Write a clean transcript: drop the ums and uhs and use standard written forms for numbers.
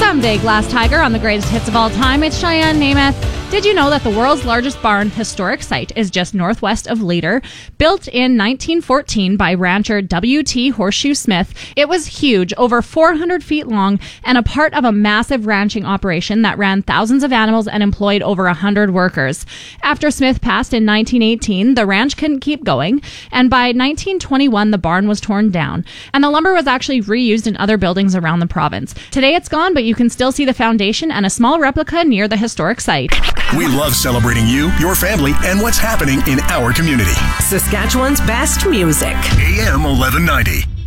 Someday, Glass Tiger on the greatest hits of all time. It's Cheyenne Namath. Did you know that the world's largest barn historic site is just northwest of Leader? Built in 1914 by rancher W.T. Horseshoe Smith, it was huge, over 400 feet long, and a part of a massive ranching operation that ran thousands of animals and employed over 100 workers. After Smith passed in 1918, the ranch couldn't keep going, and by 1921, the barn was torn down, and the lumber was actually reused in other buildings around the province. Today it's gone, but you can still see the foundation and a small replica near the historic site. We love celebrating you, your family, and what's happening in our community. Saskatchewan's best music. AM 1190.